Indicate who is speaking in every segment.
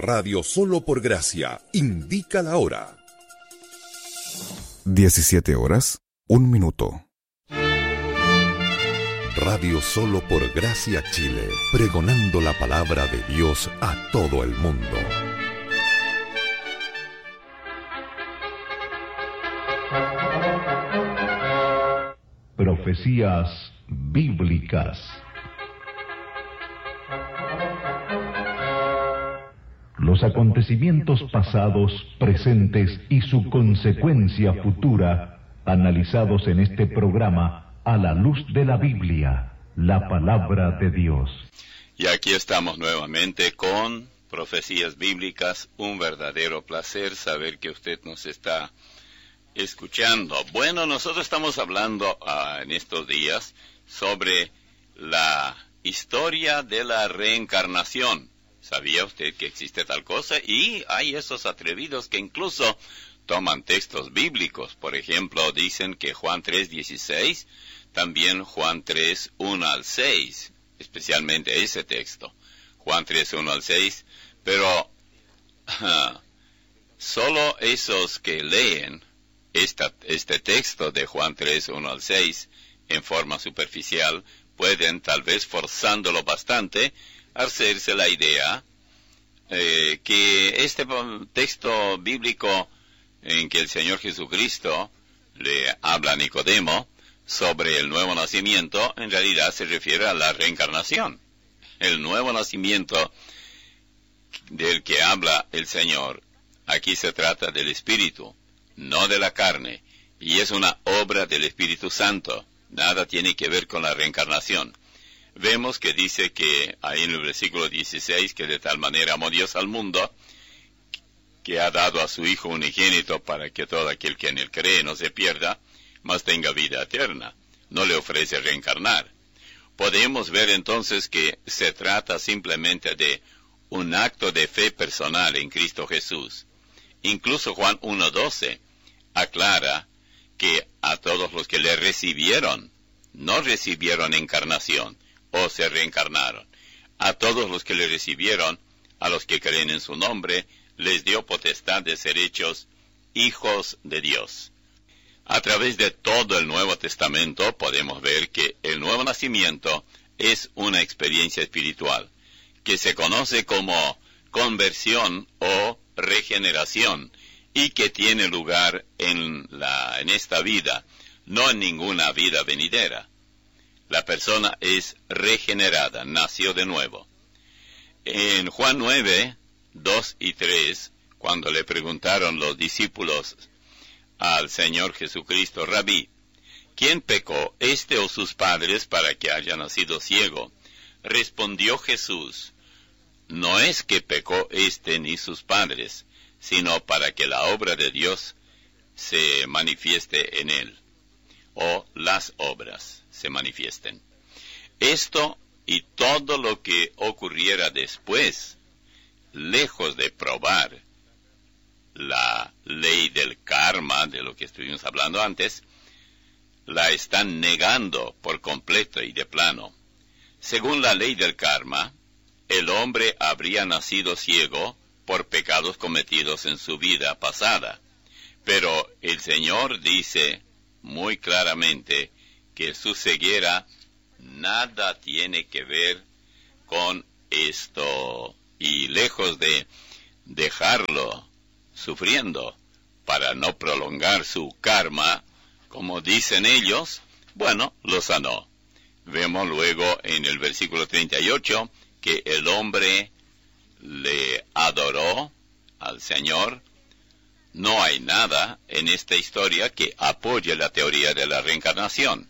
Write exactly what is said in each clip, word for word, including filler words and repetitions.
Speaker 1: Radio Solo por Gracia indica la hora.
Speaker 2: diecisiete horas, un minuto.
Speaker 1: Radio Solo por Gracia Chile, pregonando la palabra de Dios a todo el mundo.
Speaker 3: Profecías bíblicas. Los acontecimientos pasados, presentes y su consecuencia futura, analizados en este programa a la luz de la Biblia, la palabra de Dios.
Speaker 4: Y aquí estamos nuevamente con Profecías Bíblicas. Un verdadero placer saber que usted nos está escuchando. Bueno, nosotros estamos hablando uh, en estos días sobre la historia de la reencarnación. ¿Sabía usted que existe tal cosa? Y hay esos atrevidos que incluso toman textos bíblicos. Por ejemplo, dicen que Juan tres dieciséis, también Juan tres uno al seis, especialmente ese texto, Juan tres uno al seis, pero uh, solo esos que leen esta, este texto de Juan tres uno al seis en forma superficial pueden, tal vez forzándolo bastante, hacerse la idea eh, que este texto bíblico en que el Señor Jesucristo le habla a Nicodemo sobre el nuevo nacimiento, en realidad se refiere a la reencarnación. El nuevo nacimiento del que habla el Señor, aquí se trata del Espíritu, no de la carne, y es una obra del Espíritu Santo. Nada tiene que ver con la reencarnación. Vemos que dice que ahí en el versículo dieciséis, que de tal manera amó Dios al mundo, que ha dado a su Hijo unigénito para que todo aquel que en él cree no se pierda, mas tenga vida eterna. No le ofrece reencarnar. Podemos ver entonces que se trata simplemente de un acto de fe personal en Cristo Jesús. Incluso Juan uno doce aclara que a todos los que le recibieron, no recibieron encarnación, o se reencarnaron. A todos los que le recibieron, a los que creen en su nombre, les dio potestad de ser hechos hijos de Dios. A través de todo el Nuevo Testamento podemos ver que el nuevo nacimiento es una experiencia espiritual, que se conoce como conversión o regeneración, y que tiene lugar en, la, en esta vida, no en ninguna vida venidera. La persona es regenerada, nació de nuevo. En Juan nueve, dos y tres, cuando le preguntaron los discípulos al Señor Jesucristo, Rabí, ¿quién pecó, este o sus padres, para que haya nacido ciego? Respondió Jesús, no es que pecó este ni sus padres, sino para que la obra de Dios se manifieste en él, o las obras se manifiesten. Esto y todo lo que ocurriera después, lejos de probar la ley del karma, de lo que estuvimos hablando antes, la están negando por completo y de plano. Según la ley del karma, el hombre habría nacido ciego por pecados cometidos en su vida pasada. Pero el Señor dice muy claramente que su ceguera nada tiene que ver con esto, y lejos de dejarlo sufriendo para no prolongar su karma, como dicen ellos, bueno, lo sanó. Vemos luego en el versículo treinta y ocho que el hombre le adoró al Señor. No hay nada en esta historia que apoye la teoría de la reencarnación.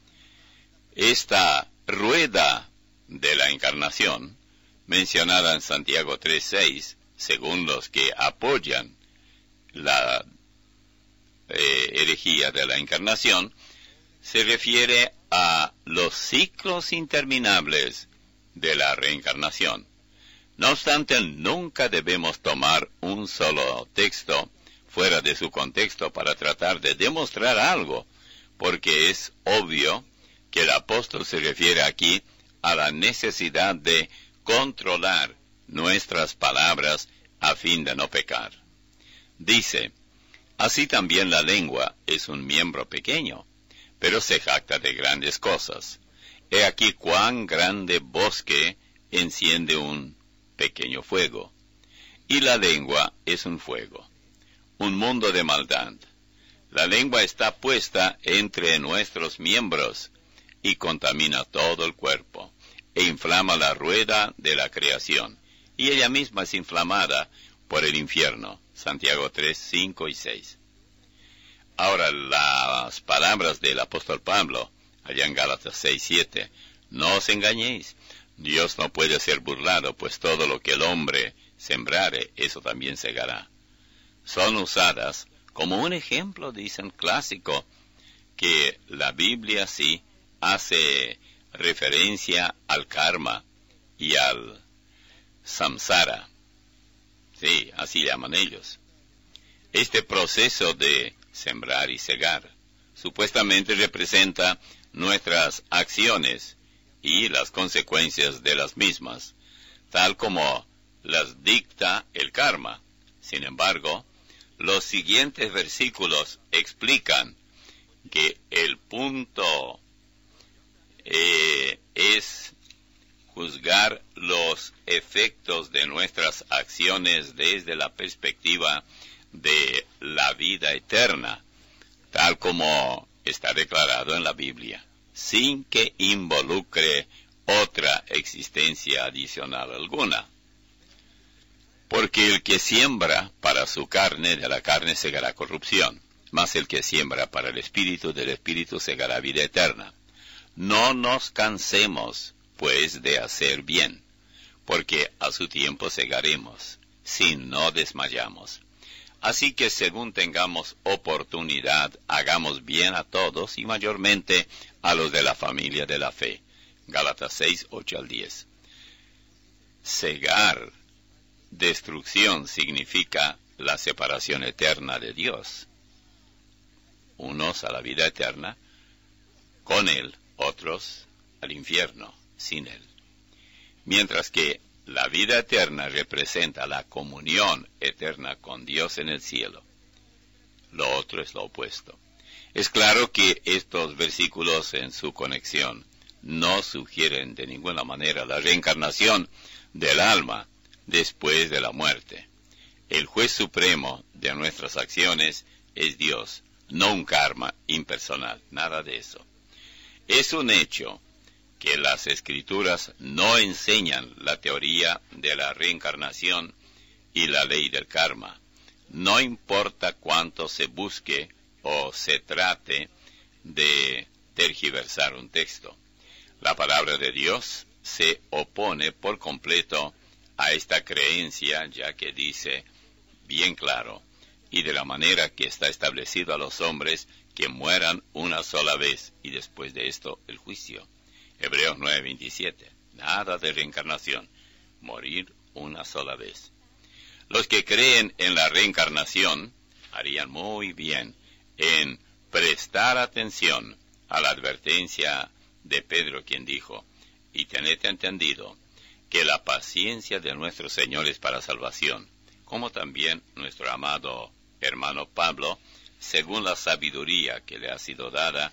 Speaker 4: Esta rueda de la encarnación, mencionada en Santiago tres seis, según los que apoyan la eh, herejía de la encarnación, se refiere a los ciclos interminables de la reencarnación. No obstante, nunca debemos tomar un solo texto fuera de su contexto para tratar de demostrar algo, porque es obvio que el apóstol se refiere aquí a la necesidad de controlar nuestras palabras a fin de no pecar. Dice, así también la lengua es un miembro pequeño, pero se jacta de grandes cosas. He aquí cuán grande bosque enciende un pequeño fuego. Y la lengua es un fuego, un mundo de maldad. La lengua está puesta entre nuestros miembros y contamina todo el cuerpo, e inflama la rueda de la creación, y ella misma es inflamada por el infierno. Santiago tres, cinco y seis. Ahora, las palabras del apóstol Pablo, allá en Gálatas seis, siete. No os engañéis, Dios no puede ser burlado, pues todo lo que el hombre sembrare, eso también segará. Son usadas como un ejemplo, dicen, clásico, que la Biblia sí hace referencia al karma y al samsara. Sí, así llaman ellos. Este proceso de sembrar y segar supuestamente representa nuestras acciones y las consecuencias de las mismas, tal como las dicta el karma. Sin embargo, los siguientes versículos explican que el punto eh, es juzgar los efectos de nuestras acciones desde la perspectiva de la vida eterna, tal como está declarado en la Biblia, sin que involucre otra existencia adicional alguna. Porque el que siembra para su carne, de la carne segará corrupción, mas el que siembra para el Espíritu, del Espíritu segará vida eterna. No nos cansemos, pues, de hacer bien, porque a su tiempo segaremos, si no desmayamos. Así que según tengamos oportunidad, hagamos bien a todos, y mayormente a los de la familia de la fe. Gálatas seis, ocho al diez. Cegar, destrucción, significa la separación eterna de Dios. Unos a la vida eterna, con Él, otros al infierno, sin Él. Mientras que la vida eterna representa la comunión eterna con Dios en el cielo. Lo otro es lo opuesto. Es claro que estos versículos en su conexión no sugieren de ninguna manera la reencarnación del alma después de la muerte. El juez supremo de nuestras acciones es Dios, no un karma impersonal, nada de eso. Es un hecho que las Escrituras no enseñan la teoría de la reencarnación y la ley del karma. No importa cuánto se busque o se trate de tergiversar un texto. La palabra de Dios se opone por completo a esta creencia, ya que dice bien claro, y de la manera que está establecido a los hombres que mueran una sola vez, y después de esto el juicio. Hebreos nueve, veintisiete. Nada de reencarnación, morir una sola vez. Los que creen en la reencarnación harían muy bien en prestar atención a la advertencia de Pedro, quien dijo, y tened entendido que la paciencia de nuestro Señor es para salvación, como también nuestro amado hermano Pablo, según la sabiduría que le ha sido dada,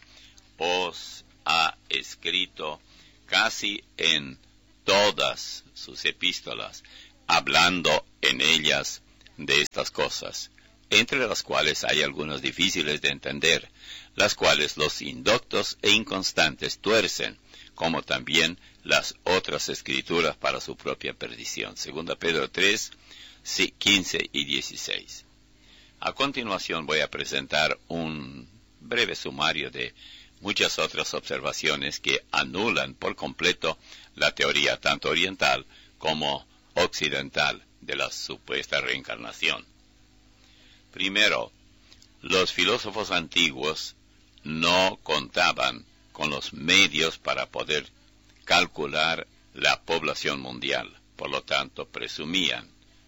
Speaker 4: os ha escrito casi en todas sus epístolas, hablando en ellas de estas cosas, entre las cuales hay algunas difíciles de entender, las cuales los indoctos e inconstantes tuercen, como también las otras escrituras para su propia perdición. Segunda Pedro tres, quince y dieciséis. A continuación voy a presentar un breve sumario de muchas otras observaciones que anulan por completo la teoría tanto oriental como occidental de la supuesta reencarnación. Primero, los filósofos antiguos no contaban con los medios para poder calcular la población mundial. Por lo tanto, presumían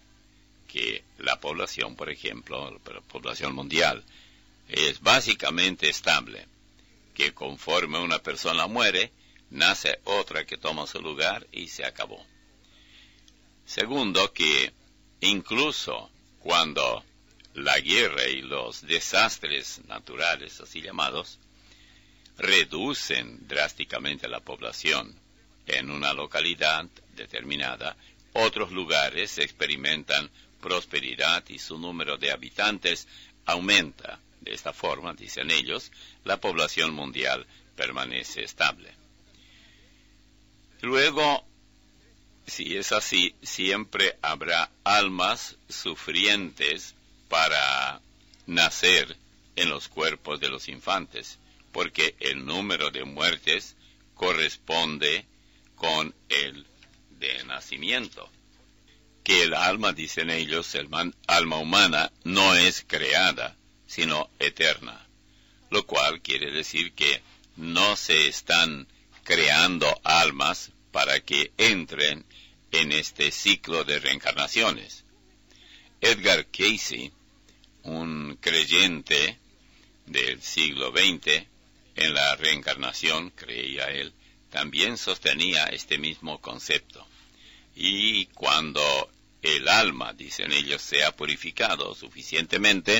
Speaker 4: que la población, por ejemplo, la población mundial, es básicamente estable, que conforme una persona muere, nace otra que toma su lugar y se acabó. Segundo, que incluso cuando la guerra y los desastres naturales, así llamados, reducen drásticamente la población en una localidad determinada, otros lugares experimentan prosperidad y su número de habitantes aumenta. De esta forma, dicen ellos, la población mundial permanece estable. Luego, si es así, siempre habrá almas sufrientes para nacer en los cuerpos de los infantes, porque el número de muertes corresponde con el de nacimiento. Que el alma, dicen ellos, el man, alma humana, no es creada, sino eterna, lo cual quiere decir que no se están creando almas para que entren en este ciclo de reencarnaciones. Edgar Cayce, un creyente del siglo veinte en la reencarnación, creía él, también sostenía este mismo concepto. Y cuando el alma, dicen ellos, sea purificado suficientemente,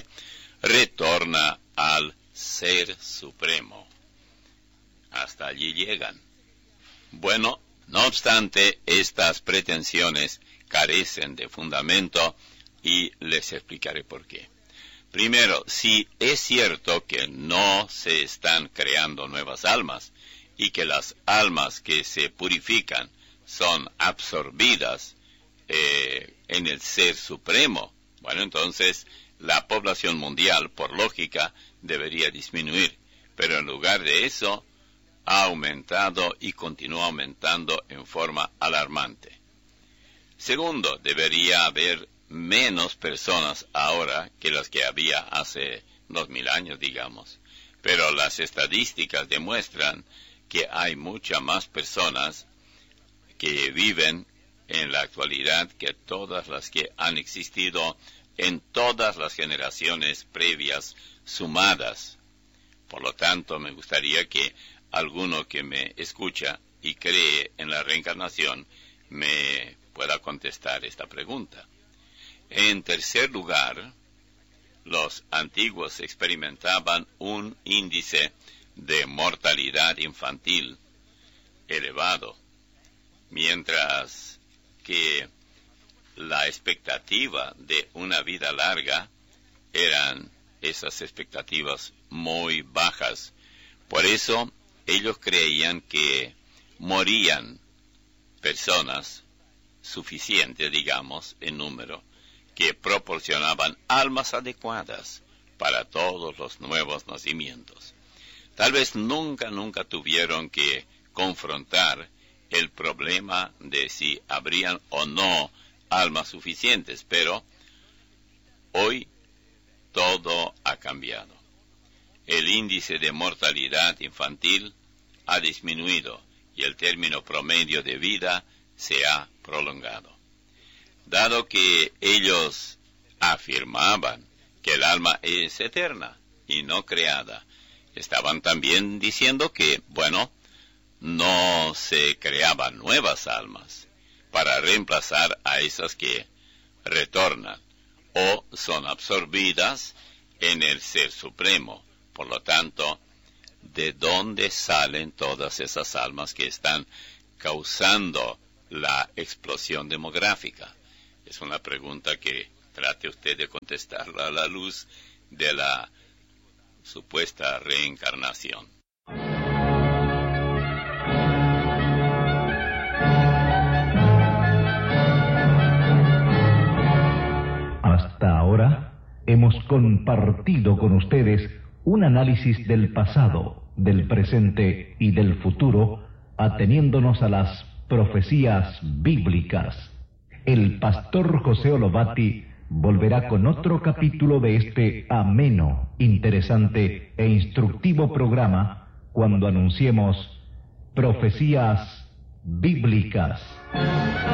Speaker 4: retorna al Ser Supremo. Hasta allí llegan. Bueno, no obstante, estas pretensiones carecen de fundamento y les explicaré por qué. Primero, si es cierto que no se están creando nuevas almas y que las almas que se purifican son absorbidas eh, en el Ser Supremo, bueno, entonces la población mundial, por lógica, debería disminuir, pero en lugar de eso, ha aumentado y continúa aumentando en forma alarmante. Segundo, debería haber menos personas ahora que las que había hace dos mil años, digamos, pero las estadísticas demuestran que hay muchas más personas que viven en la actualidad que todas las que han existido en todas las generaciones previas sumadas. Por lo tanto, me gustaría que alguno que me escucha y cree en la reencarnación me pueda contestar esta pregunta. En tercer lugar, los antiguos experimentaban un índice de mortalidad infantil elevado, mientras que la expectativa de una vida larga eran esas expectativas muy bajas. Por eso ellos creían que morían personas suficientes, digamos, en número, que proporcionaban almas adecuadas para todos los nuevos nacimientos. Tal vez nunca, nunca tuvieron que confrontar el problema de si habrían o no almas suficientes, pero hoy todo ha cambiado. El índice de mortalidad infantil ha disminuido y el término promedio de vida se ha prolongado. Dado que ellos afirmaban que el alma es eterna y no creada, estaban también diciendo que, bueno, no se creaban nuevas almas para reemplazar a esas que retornan o son absorbidas en el Ser Supremo. Por lo tanto, ¿de dónde salen todas esas almas que están causando la explosión demográfica? Es una pregunta que trate usted de contestarla a la luz de la supuesta reencarnación.
Speaker 3: Hasta ahora hemos compartido con ustedes un análisis del pasado, del presente y del futuro, ateniéndonos a las profecías bíblicas. El pastor José Olobati volverá con otro capítulo de este ameno, interesante e instructivo programa cuando anunciemos Profecías Bíblicas.